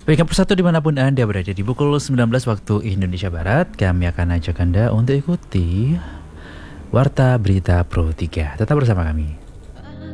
Baik, persatu dimanapun Anda berada di pukul 19 waktu Indonesia Barat, kami akan ajak Anda untuk ikuti Warta Berita Pro 3. Tetap bersama kami.